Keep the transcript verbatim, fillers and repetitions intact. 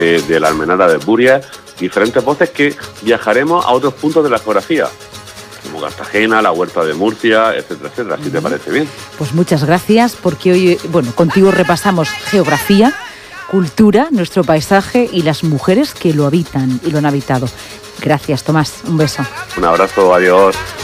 de, de la Almenara de Burias, diferentes voces que viajaremos a otros puntos de la geografía, como Cartagena, la Huerta de Murcia, etcétera, etcétera. ¿Si te parece bien? Pues muchas gracias, porque hoy, bueno, contigo repasamos geografía, cultura, nuestro paisaje y las mujeres que lo habitan y lo han habitado. Gracias, Tomás. Un beso. Un abrazo, adiós.